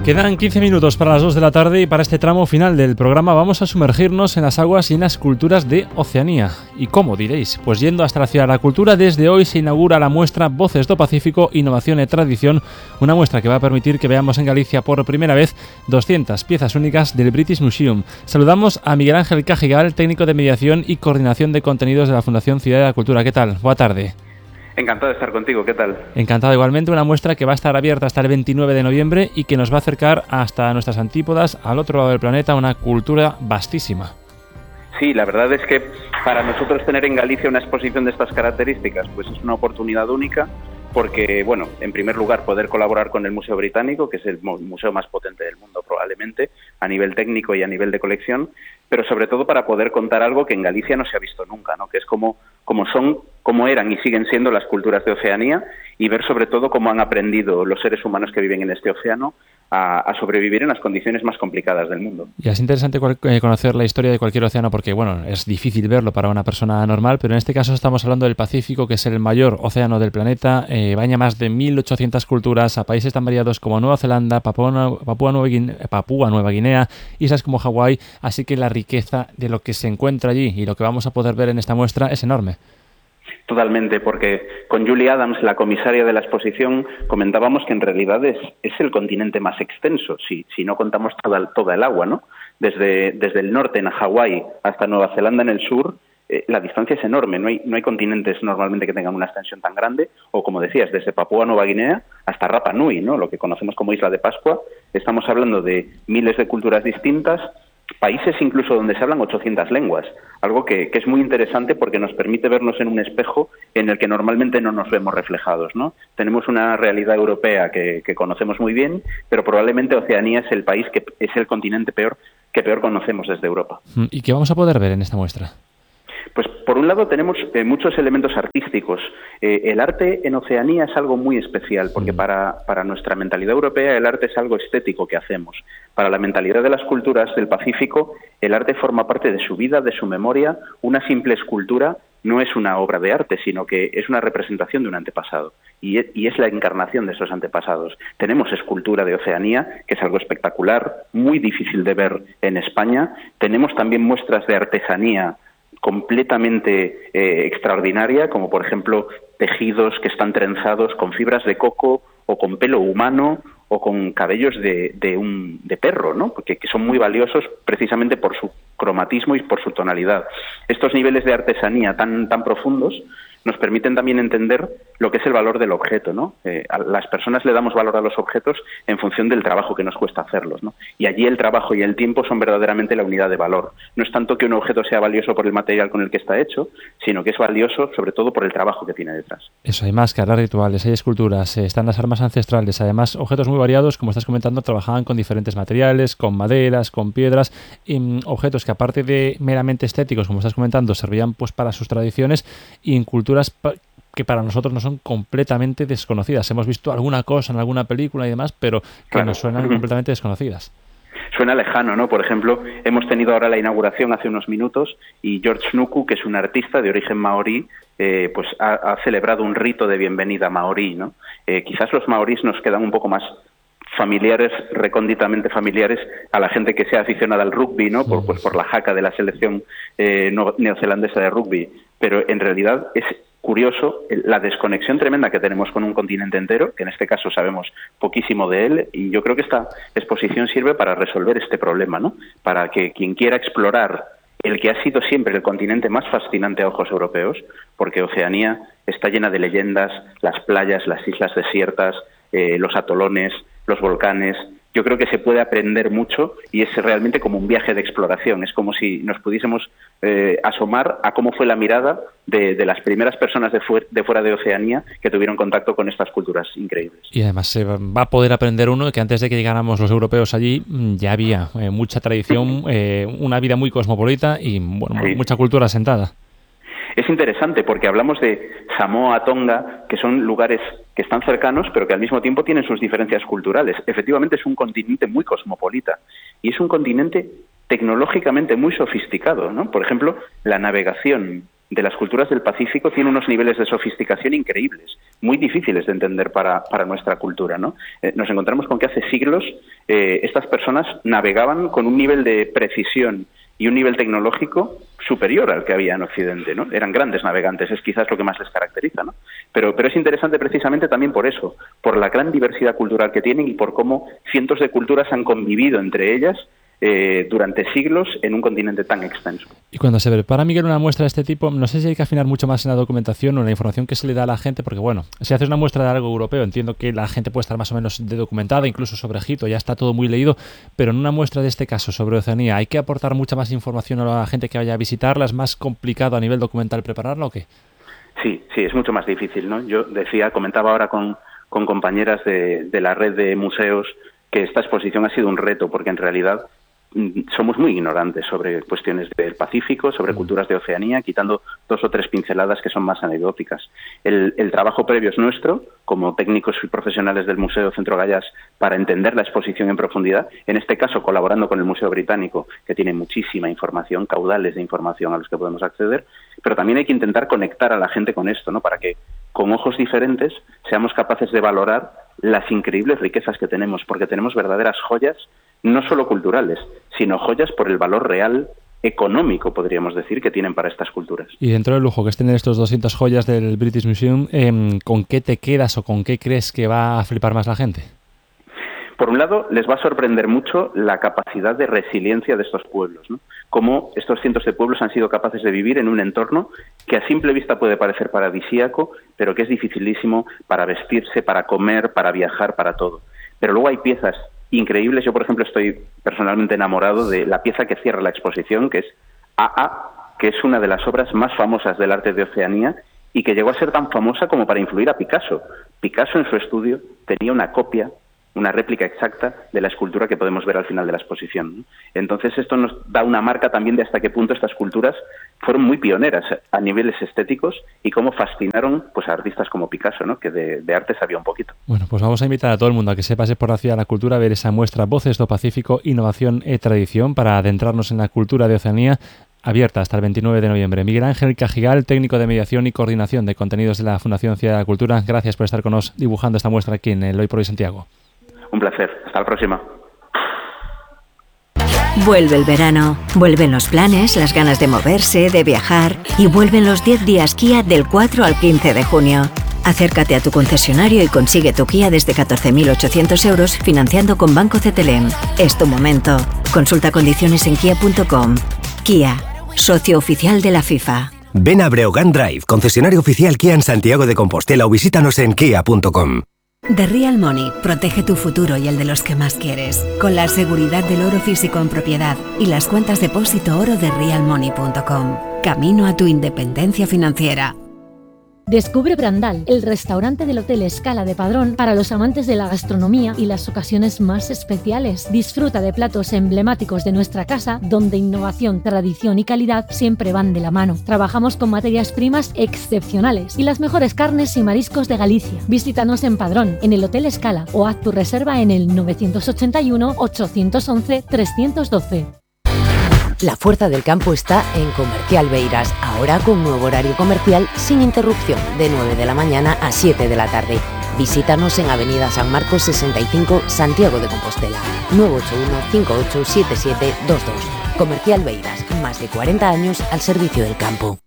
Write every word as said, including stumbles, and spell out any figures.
Quedan quince minutos para las dos de la tarde y para este tramo final del programa vamos a sumergirnos en las aguas y en las culturas de Oceanía. ¿Y cómo, diréis? Pues yendo hasta la Ciudad de la Cultura, desde hoy se inaugura la muestra Voces do Pacífico, Innovación e Tradición, una muestra que va a permitir que veamos en Galicia por primera vez doscientas piezas únicas del British Museum. Saludamos a Miguel Ángel Cajigal, técnico de mediación y coordinación de contenidos de la Fundación Ciudad de la Cultura. ¿Qué tal? Buena tarde. Encantado de estar contigo, ¿qué tal? Encantado igualmente, una muestra que va a estar abierta hasta el veintinueve de noviembre y que nos va a acercar hasta nuestras antípodas, al otro lado del planeta, una cultura vastísima. Sí, la verdad es que para nosotros tener en Galicia una exposición de estas características, pues es una oportunidad única porque, bueno, en primer lugar, poder colaborar con el Museo Británico, que es el museo más potente del mundo probablemente, a nivel técnico y a nivel de colección, pero sobre todo para poder contar algo que en Galicia no se ha visto nunca, ¿no? Que es cómo, cómo son, cómo eran y siguen siendo las culturas de Oceanía y ver sobre todo cómo han aprendido los seres humanos que viven en este océano a, a sobrevivir en las condiciones más complicadas del mundo. Y es interesante cual, eh, conocer la historia de cualquier océano porque, bueno, es difícil verlo para una persona normal, pero en este caso estamos hablando del Pacífico, que es el mayor océano del planeta, eh, baña más de mil ochocientas culturas a países tan variados como Nueva Zelanda, Papúa, Papúa, Nueva Guinea, Papúa Nueva Guinea, islas como Hawái, así que la riqueza de lo que se encuentra allí y lo que vamos a poder ver en esta muestra es enorme. Totalmente, porque con Julie Adams, la comisaria de la exposición, comentábamos que en realidad es, es el continente más extenso, si, si no contamos toda, toda el agua, ¿no? Desde, desde el norte, en Hawái, hasta Nueva Zelanda, en el sur, eh, la distancia es enorme. No hay, no hay continentes normalmente que tengan una extensión tan grande, o como decías, desde Papúa Nueva Guinea hasta Rapa Nui, ¿no? Lo que conocemos como Isla de Pascua. Estamos hablando de miles de culturas distintas, países incluso donde se hablan ochocientas lenguas, algo que, que es muy interesante porque nos permite vernos en un espejo en el que normalmente no nos vemos reflejados, ¿no? Tenemos una realidad europea que, que conocemos muy bien, pero probablemente Oceanía es el país que es el continente peor que peor conocemos desde Europa. ¿Y qué vamos a poder ver en esta muestra? Pues por un lado tenemos eh, muchos elementos artísticos. Eh, el arte en Oceanía es algo muy especial porque para, para nuestra mentalidad europea el arte es algo estético que hacemos. Para la mentalidad de las culturas del Pacífico el arte forma parte de su vida, de su memoria. Una simple escultura no es una obra de arte, sino que es una representación de un antepasado y es, y es la encarnación de esos antepasados. Tenemos escultura de Oceanía, que es algo espectacular, muy difícil de ver en España. Tenemos también muestras de artesanía completamente eh, extraordinaria, como por ejemplo tejidos que están trenzados con fibras de coco o con pelo humano o con cabellos de, de un de perro, ¿no? Porque que son muy valiosos precisamente por su cromatismo y por su tonalidad. Estos niveles de artesanía tan tan profundos nos permiten también entender lo que es el valor del objeto, ¿no? Eh, a las personas le damos valor a los objetos en función del trabajo que nos cuesta hacerlos, ¿no? Y allí el trabajo y el tiempo son verdaderamente la unidad de valor. No es tanto que un objeto sea valioso por el material con el que está hecho, sino que es valioso sobre todo por el trabajo que tiene detrás. Eso, hay máscaras, rituales, hay esculturas, eh, están las armas ancestrales, además objetos muy variados, como estás comentando, trabajaban con diferentes materiales, con maderas, con piedras, y, um, objetos que aparte de meramente estéticos, como estás comentando, servían pues para sus tradiciones y en culturas que para nosotros no son completamente desconocidas. Hemos visto alguna cosa en alguna película y demás, pero que claro, nos suenan completamente desconocidas. Suena lejano, ¿no? Por ejemplo, hemos tenido ahora la inauguración hace unos minutos y George Nuku, que es un artista de origen maorí, eh, pues ha, ha celebrado un rito de bienvenida maorí, ¿no? Eh, quizás los maorís nos quedan un poco más familiares, recónditamente familiares a la gente que sea aficionada al rugby, ¿no? Por, pues por la jaca de la selección eh, neozelandesa de rugby. Pero en realidad es curioso la desconexión tremenda que tenemos con un continente entero, que en este caso sabemos poquísimo de él, y yo creo que esta exposición sirve para resolver este problema, ¿no? Para que quien quiera explorar el que ha sido siempre el continente más fascinante a ojos europeos, porque Oceanía está llena de leyendas, las playas, las islas desiertas, eh, los atolones, los volcanes. Yo creo que se puede aprender mucho y es realmente como un viaje de exploración. Es como si nos pudiésemos eh, asomar a cómo fue la mirada de, de las primeras personas de, fuer de fuera de Oceanía que tuvieron contacto con estas culturas increíbles. Y además se va a poder aprender uno que antes de que llegáramos los europeos allí ya había eh, mucha tradición, eh, una vida muy cosmopolita y bueno, sí. mucha cultura asentada. Es interesante porque hablamos de Samoa, Tonga, que son lugares que están cercanos, pero que al mismo tiempo tienen sus diferencias culturales. Efectivamente es un continente muy cosmopolita y es un continente tecnológicamente muy sofisticado, ¿no? Por ejemplo, la navegación de las culturas del Pacífico tiene unos niveles de sofisticación increíbles, muy difíciles de entender para, para nuestra cultura, ¿no? Eh, nos encontramos con que hace siglos eh, estas personas navegaban con un nivel de precisión y un nivel tecnológico superior al que había en Occidente, ¿no? Eran grandes navegantes, es quizás lo que más les caracteriza, ¿no? Pero, pero es interesante precisamente también por eso, por la gran diversidad cultural que tienen y por cómo cientos de culturas han convivido entre ellas Eh, durante siglos en un continente tan extenso. Y cuando se prepara, Miguel, una muestra de este tipo, no sé si hay que afinar mucho más en la documentación o en la información que se le da a la gente, porque bueno, si haces una muestra de algo europeo, entiendo que la gente puede estar más o menos documentada, incluso sobre Egipto, ya está todo muy leído, pero en una muestra de este caso sobre Oceanía, ¿hay que aportar mucha más información a la gente que vaya a visitarla? ¿Es más complicado a nivel documental prepararla o qué? Sí, sí, es mucho más difícil, ¿no? Yo decía, comentaba ahora con, con compañeras de, de la red de museos que esta exposición ha sido un reto, porque en realidad somos muy ignorantes sobre cuestiones del Pacífico, sobre culturas de Oceanía, quitando dos o tres pinceladas que son más anecdóticas. El, el trabajo previo es nuestro, como técnicos y profesionales del Museo Centro Gallás, para entender la exposición en profundidad, en este caso colaborando con el Museo Británico, que tiene muchísima información, caudales de información a los que podemos acceder, pero también hay que intentar conectar a la gente con esto, ¿no? Para que con ojos diferentes seamos capaces de valorar las increíbles riquezas que tenemos, porque tenemos verdaderas joyas, no solo culturales, sino joyas por el valor real económico, podríamos decir, que tienen para estas culturas. Y dentro del lujo que es tener estos doscientas joyas del British Museum, eh, ¿con qué te quedas o con qué crees que va a flipar más la gente? Por un lado, les va a sorprender mucho la capacidad de resiliencia de estos pueblos, ¿no? Cómo estos cientos de pueblos han sido capaces de vivir en un entorno que a simple vista puede parecer paradisíaco, pero que es dificilísimo para vestirse, para comer, para viajar, para todo. Pero luego hay piezas increíbles. Yo, por ejemplo, estoy personalmente enamorado de la pieza que cierra la exposición, que es A A, que es una de las obras más famosas del arte de Oceanía y que llegó a ser tan famosa como para influir a Picasso. Picasso en su estudio tenía una copia, una réplica exacta de la escultura que podemos ver al final de la exposición. Entonces esto nos da una marca también de hasta qué punto estas culturas fueron muy pioneras a niveles estéticos y cómo fascinaron pues a artistas como Picasso, ¿no? Que de, de arte sabía un poquito. Bueno, pues vamos a invitar a todo el mundo a que se pase por la Ciudad de la Cultura a ver esa muestra Voces do Pacífico, Innovación e Tradición para adentrarnos en la cultura de Oceanía, abierta hasta el veintinueve de noviembre. Miguel Ángel Cajigal, técnico de mediación y coordinación de contenidos de la Fundación Ciudad de la Cultura, gracias por estar con nosotros dibujando esta muestra aquí en el Hoy por Hoy Santiago. Un placer. Hasta la próxima. Vuelve el verano, vuelven los planes, las ganas de moverse, de viajar y vuelven los diez días Kia del cuatro al quince de junio. Acércate a tu concesionario y consigue tu Kia desde catorce mil ochocientos euros financiando con Banco C T L M. Es tu momento. Consulta condiciones en kia punto com. Kia, socio oficial de la FIFA. Ven a Breogán Drive, concesionario oficial Kia en Santiago de Compostela o visítanos en kia punto com. The Real Money protege tu futuro y el de los que más quieres, con la seguridad del oro físico en propiedad y las cuentas depósito oro de real money punto com. Camino a tu independencia financiera. Descubre Brandal, el restaurante del Hotel Escala de Padrón para los amantes de la gastronomía y las ocasiones más especiales. Disfruta de platos emblemáticos de nuestra casa, donde innovación, tradición y calidad siempre van de la mano. Trabajamos con materias primas excepcionales y las mejores carnes y mariscos de Galicia. Visítanos en Padrón, en el Hotel Escala, o haz tu reserva en el nueve ocho uno, ocho once, tres uno dos. La fuerza del campo está en Comercial Beiras, ahora con nuevo horario comercial sin interrupción, de nueve de la mañana a siete de la tarde. Visítanos en Avenida San Marcos sesenta y cinco, Santiago de Compostela, nueve ocho uno, cinco ocho siete siete dos dos. Comercial Beiras, más de cuarenta años al servicio del campo.